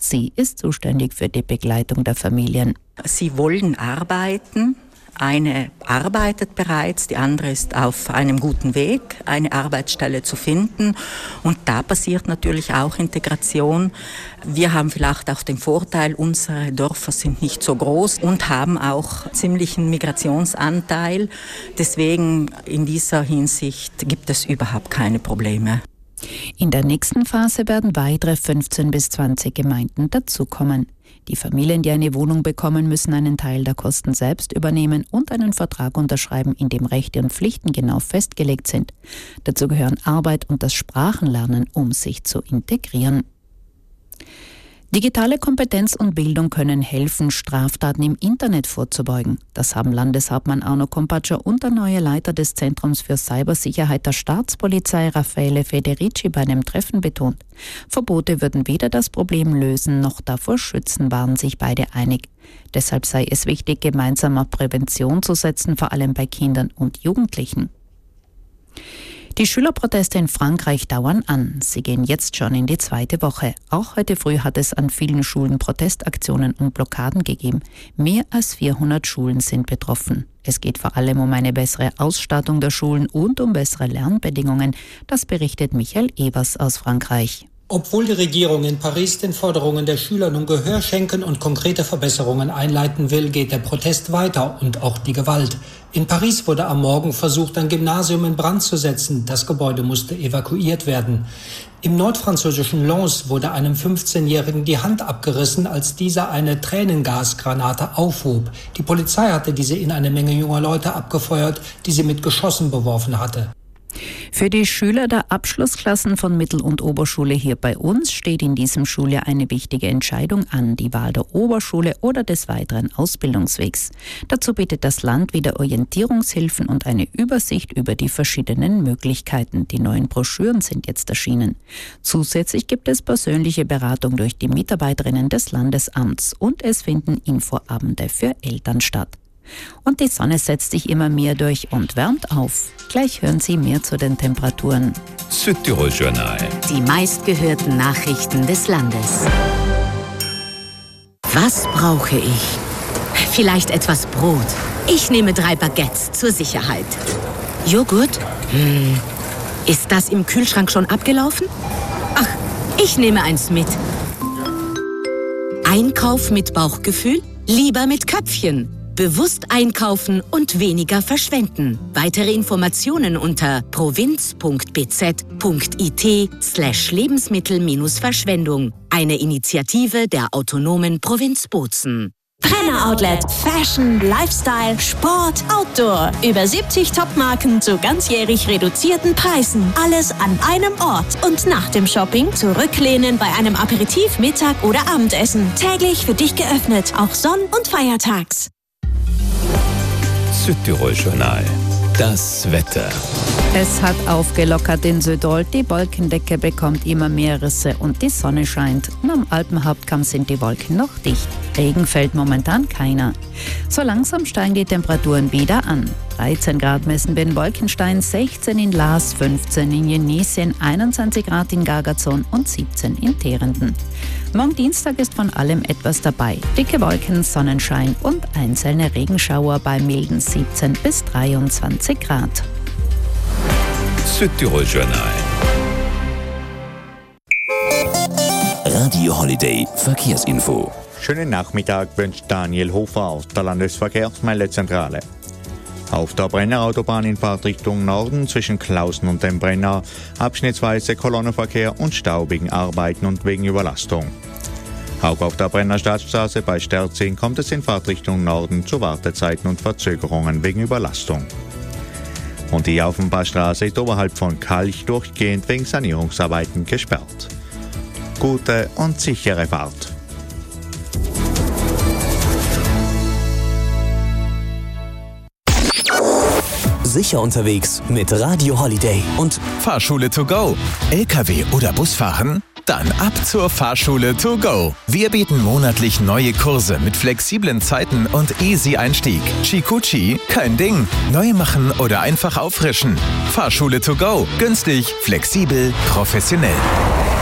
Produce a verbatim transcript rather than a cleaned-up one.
Sie ist zuständig für die Begleitung der Familien. Sie wollen arbeiten. Eine arbeitet bereits, die andere ist auf einem guten Weg, eine Arbeitsstelle zu finden. Und da passiert natürlich auch Integration. Wir haben vielleicht auch den Vorteil, unsere Dörfer sind nicht so groß und haben auch ziemlichen Migrationsanteil. Deswegen in dieser Hinsicht gibt es überhaupt keine Probleme. In der nächsten Phase werden weitere fünfzehn bis zwanzig Gemeinden dazukommen. Die Familien, die eine Wohnung bekommen, müssen einen Teil der Kosten selbst übernehmen und einen Vertrag unterschreiben, in dem Rechte und Pflichten genau festgelegt sind. Dazu gehören Arbeit und das Sprachenlernen, um sich zu integrieren. Digitale Kompetenz und Bildung können helfen, Straftaten im Internet vorzubeugen. Das haben Landeshauptmann Arno Kompatscher und der neue Leiter des Zentrums für Cybersicherheit der Staatspolizei Raffaele Federici bei einem Treffen betont. Verbote würden weder das Problem lösen noch davor schützen, waren sich beide einig. Deshalb sei es wichtig, gemeinsam auf Prävention zu setzen, vor allem bei Kindern und Jugendlichen. Die Schülerproteste in Frankreich dauern an. Sie gehen jetzt schon in die zweite Woche. Auch heute früh hat es an vielen Schulen Protestaktionen und Blockaden gegeben. Mehr als vierhundert Schulen sind betroffen. Es geht vor allem um eine bessere Ausstattung der Schulen und um bessere Lernbedingungen. Das berichtet Michael Evers aus Frankreich. Obwohl die Regierung in Paris den Forderungen der Schüler nun Gehör schenken und konkrete Verbesserungen einleiten will, geht der Protest weiter und auch die Gewalt. In Paris wurde am Morgen versucht, ein Gymnasium in Brand zu setzen. Das Gebäude musste evakuiert werden. Im nordfranzösischen Lens wurde einem fünfzehnjährigen die Hand abgerissen, als dieser eine Tränengasgranate aufhob. Die Polizei hatte diese in eine Menge junger Leute abgefeuert, die sie mit Geschossen beworfen hatte. Für die Schüler der Abschlussklassen von Mittel- und Oberschule hier bei uns steht in diesem Schuljahr eine wichtige Entscheidung an, die Wahl der Oberschule oder des weiteren Ausbildungswegs. Dazu bietet das Land wieder Orientierungshilfen und eine Übersicht über die verschiedenen Möglichkeiten. Die neuen Broschüren sind jetzt erschienen. Zusätzlich gibt es persönliche Beratung durch die Mitarbeiterinnen des Landesamts und es finden Infoabende für Eltern statt. Und die Sonne setzt sich immer mehr durch und wärmt auf. Gleich hören Sie mehr zu den Temperaturen. Südtirol-Journal. Die meistgehörten Nachrichten des Landes. Was brauche ich? Vielleicht etwas Brot. Ich nehme drei Baguettes zur Sicherheit. Joghurt? Hm. Ist das im Kühlschrank schon abgelaufen? Ach, ich nehme eins mit. Einkauf mit Bauchgefühl? Lieber mit Köpfchen. Bewusst einkaufen und weniger verschwenden. Weitere Informationen unter provinz.bz.it slash Lebensmittel-Verschwendung. Eine Initiative der autonomen Provinz Bozen. Brenner Outlet. Fashion, Lifestyle, Sport, Outdoor. Über siebzig Topmarken zu ganzjährig reduzierten Preisen. Alles an einem Ort. Und nach dem Shopping zurücklehnen bei einem Aperitif, Mittag oder Abendessen. Täglich für dich geöffnet. Auch Sonn- und Feiertags. Südtirol-Journal. Das Wetter. Es hat aufgelockert in Südtirol. Die Wolkendecke bekommt immer mehr Risse und die Sonne scheint. Und am Alpenhauptkamm sind die Wolken noch dicht. Regen fällt momentan keiner. So langsam steigen die Temperaturen wieder an. dreizehn Grad messen wir in Wolkenstein, sechzehn in Laas, fünfzehn in Jenisien, einundzwanzig Grad in Gargazon und siebzehn in Terenden. Morgen Dienstag ist von allem etwas dabei. Dicke Wolken, Sonnenschein und einzelne Regenschauer bei milden siebzehn bis dreiundzwanzig Grad. Südtirol-Journal. Radio Holiday Verkehrsinfo. Schönen Nachmittag wünscht Daniel Hofer aus der Landesverkehrsmeldezentrale. Auf der Brennerautobahn in Fahrtrichtung Norden zwischen Klausen und dem Brenner abschnittsweise Kolonnenverkehr und Stau wegen Arbeiten und wegen Überlastung. Auch auf der Brenner Stadtstraße bei Sterzing kommt es in Fahrtrichtung Norden zu Wartezeiten und Verzögerungen wegen Überlastung. Und die Aufenpassstraße ist oberhalb von Kalch durchgehend wegen Sanierungsarbeiten gesperrt. Gute und sichere Fahrt. Sicher unterwegs mit Radio Holiday und Fahrschule to go. L K W oder Busfahren? Dann ab zur Fahrschule to go. Wir bieten monatlich neue Kurse mit flexiblen Zeiten und easy Einstieg. Chikuchi, kein Ding. Neu machen oder einfach auffrischen. Fahrschule to go. Günstig, flexibel, professionell.